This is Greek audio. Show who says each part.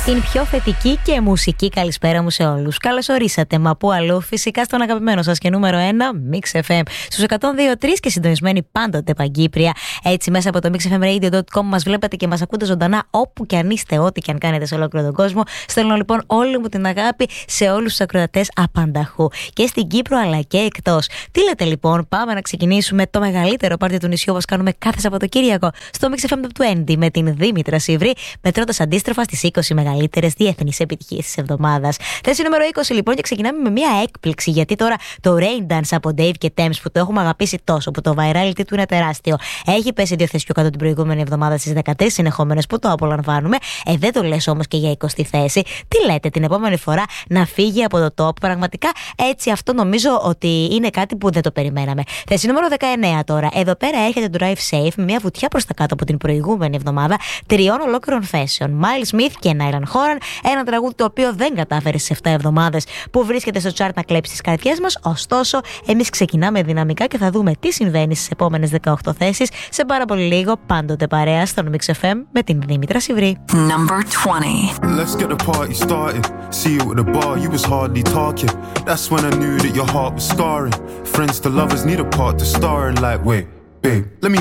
Speaker 1: Την πιο θετική και μουσική καλησπέρα μου σε όλους. Καλώς ορίσατε, μα πού αλλού, φυσικά στον αγαπημένο σας και νούμερο 1, Mix FM. Στους 102.3 και συντονισμένοι πάντοτε παγκύπρια. Έτσι, μέσα από το mixfmradio.com μας βλέπετε και μας ακούτε ζωντανά όπου και αν είστε, ό,τι και αν κάνετε σε ολόκληρο τον κόσμο. Στέλνω λοιπόν όλη μου την αγάπη σε όλους τους ακροατές απανταχού. Και στην Κύπρο αλλά και εκτός. Τι λέτε λοιπόν, πάμε να ξεκινήσουμε το μεγαλύτερο πάρτι του νησιού όπως κάνουμε κάθε Σαββατοκύριακο στο Mix FM Top 20 με την Δήμητρα Σιβρή, μετρώντας αντίστροφα στις 20 μεγαλύτερες διεθνείς επιτυχίες της εβδομάδας. Θέση νούμερο 20 λοιπόν, και ξεκινάμε με μια έκπληξη, γιατί τώρα το Rain Dance από Dave και Thames, που το έχουμε αγαπήσει τόσο, που το virality του είναι τεράστιο, έχει πέσει 2 θέσεις πιο κάτω την προηγούμενη εβδομάδα στις 13 συνεχόμενες που το απολαμβάνουμε. Δεν το λες όμως και για 20η θέση. Τι λέτε την επόμενη φορά να φύγει από το top? Πραγματικά έτσι, αυτό νομίζω ότι είναι κάτι που δεν το περιμέναμε. Θέση νούμερο 19 τώρα. Εδώ πέρα έχετε το Drive Safe με μια βουτιά προς τα κάτω από την προηγούμενη εβδομάδα 3 ολόκληρων θέσεων. Miles Smith και Niall Horan, ένα τραγούδι το οποίο δεν κατάφερε στις 7 εβδομάδες που βρίσκεται στο chart να κλέψει τις καρδιές μας. Ωστόσο, εμείς ξεκινάμε δυναμικά και θα δούμε τι συμβαίνει στις επόμενες 18 θέσεις σε πάρα πολύ λίγο, πάντοτε παρέα στον Mix FM με την Δήμητρα Σιβρή.
Speaker 2: Number 20.
Speaker 3: Let's get the party started. See you at the bar, you was hardly talking. That's when I knew that your heart was scarring. Friends to lovers need a part to star in, like, wait, babe, let me